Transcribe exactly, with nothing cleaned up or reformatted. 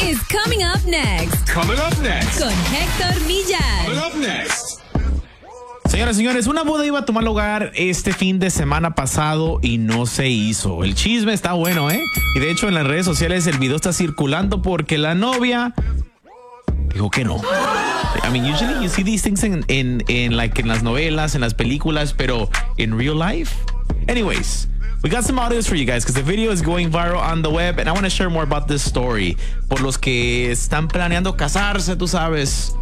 is coming up next. Coming up next. Con Héctor Villar. Coming up next. Señoras y señores, una boda iba a tomar lugar este fin de semana pasado y no se hizo. El chisme está bueno, ¿eh? Y de hecho en las redes sociales el video está circulando porque la novia dijo que no. I mean, usually you see these things in, in, in like en las novelas, en las películas, pero in real life. Anyways, we got some audios for you guys because the video is going viral on the web and I want to share more about this story. Por los que están planeando casarse, tú sabes.